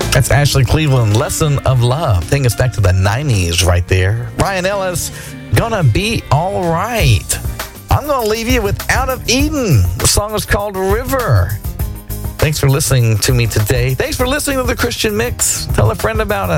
That's Ashley Cleveland, Lesson of Love. Taking us back to the 90s right there. Ryan Ellis, Gonna Be All Right. I'm going to leave you with Out of Eden. The song is called River. Thanks for listening to me today. Thanks for listening to The Christian Mix. Tell a friend about us.